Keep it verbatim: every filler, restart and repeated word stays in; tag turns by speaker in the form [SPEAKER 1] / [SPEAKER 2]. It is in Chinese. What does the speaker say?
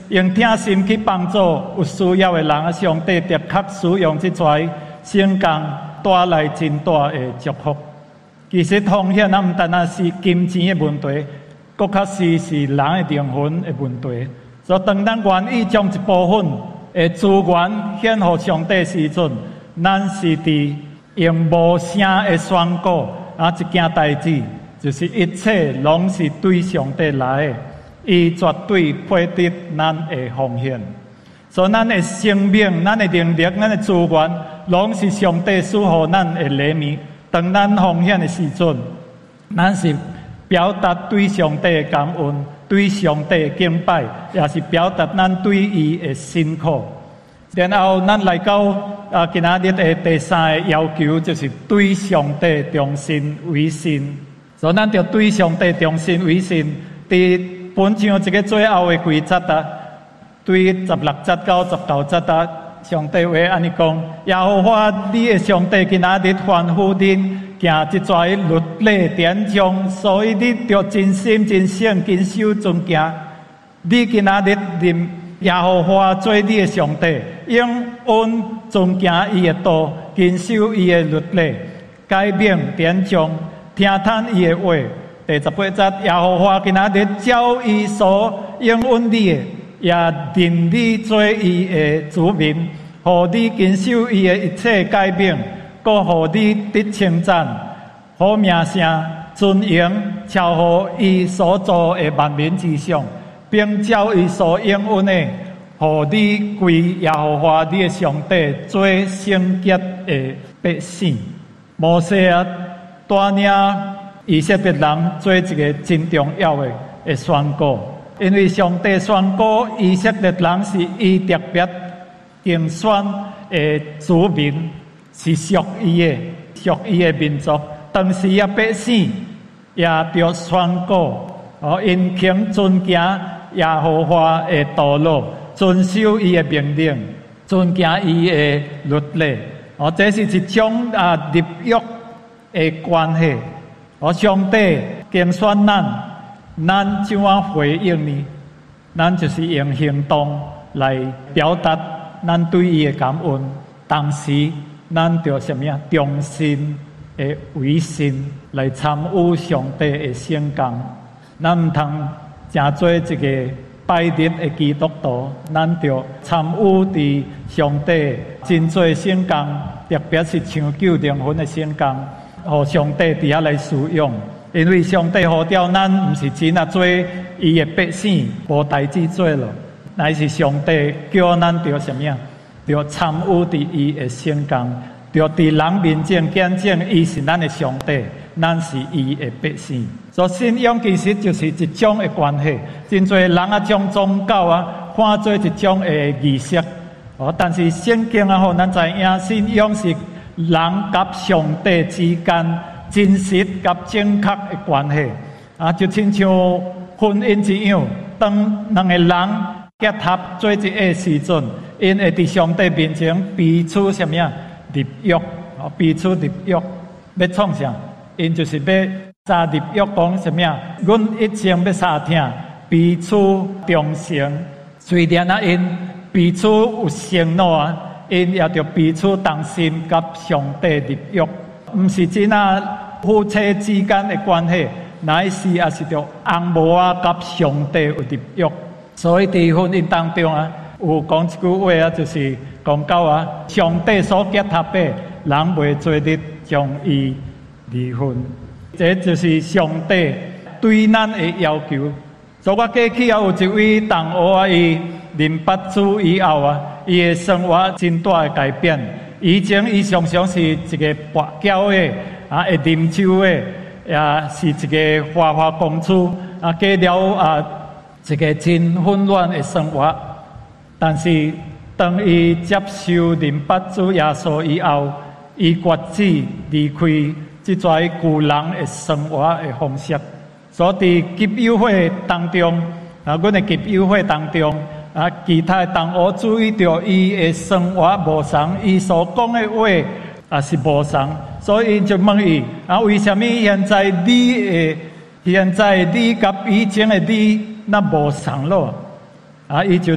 [SPEAKER 1] 用疼心去帮助有需要的人啊，上帝的确使用这些圣工带来真大的祝福。其实奉献啊，毋单单是金钱的问题，更较是是人的灵魂的问题。所以，当咱愿意将一部分的资源献给上帝时阵，咱是伫用无声的宣告啊，一件代志，就是一切拢是对上帝来的，伊绝对配得咱的奉献。所以，咱的生命、咱的能力、咱的资源，拢是上帝赐予咱的礼物。当咱奉献的时阵，咱是表达对上帝的感恩。对上帝的敬拜，也是表达咱对伊的信靠。然后，咱来到啊，今仔日的第三个要求，就是对上帝忠心为信。所以，咱就对上帝忠心为信。伫本章这个最后的几节啊，对十六节到十九节啊，上帝话安尼讲：耶和华你的上帝今仔日吩咐恁。行这些律例典章，所以你着真心真性谨守遵行。你今仔日认耶和华做你的上帝，用恩遵行伊的道，谨守伊的律例，改变典章，听叹伊的话。第十八节，耶和华今仔日照伊所应允你的，也认你做伊的子民，互你谨守伊的一切改变。搁互你得称赞，好名声尊荣，超乎伊所造的万民之上，并照伊所应允的，互你归耶和华你的上帝做圣洁的百姓。摩西啊，带领以色列人做一个真重要的的宣告，因为上帝宣告以色列人是伊特别竞选的子民。是属伊的，属伊的民族，当时啊百姓也着宣告，哦，因肯遵行耶和华的道路，遵守伊的命令，遵行伊的律例，哦，这是一种啊立约的关系。哦，上帝竞选咱，咱怎样回应呢？咱就是用行动来表达咱对伊的感恩，同时。咱着什么呀？忠心的为信来参与上帝的圣工。咱唔通真做一个拜日的基督徒，咱着参与伫上帝真做圣工，特别是抢救灵魂的圣工，互上帝伫遐来使用。因为上帝呼召咱，唔是真啊做伊的百姓，无代志做咯，乃是上帝叫咱着什么呀？着参与伫伊的圣工，着伫人面前见证伊是咱的上帝，咱是伊的百姓。所以信仰其实就是一种的关系。真侪人啊，将宗教啊看做一种的仪式。哦，但是圣经啊，互咱知影，信仰是人甲上帝之间真实甲正确的关系。啊，就亲像婚姻一样，当两个人结合做一个时阵。因会伫上帝面前彼此什么呀？立约，哦，彼此立约，要创啥？因就是要杀立约，讲什么呀？阮一生要相听，彼此忠诚。虽然啊，因彼此有承诺啊，因也着彼此同心，甲上帝立约，毋是真啊夫妻之间的关系，乃是也是着翁某啊，甲上帝有立约。所以伫婚姻当中啊。有讲一句话啊，就是讲到啊，上帝所结合的，人袂做得将伊离婚。这就是上帝对咱的要求。所以我过去啊，有一位同学啊，伊啉捌酒以后啊，伊的生活真大的改变。以前伊常常是一个跋筊的，啊，会啉酒的，也是一个花花公主，啊，过了啊，一个真混乱的生活。但是，当伊接受淋巴主耶稣以后，伊决志离开这种旧人的生活的方式。所以，在集友会当中，啊，阮的集友会当中，啊，其他同学注意到伊的生活无同，伊所讲的话也是无同，所以就问伊：啊，为什么现在你的现在你甲以前的你那无同咯？啊，伊就。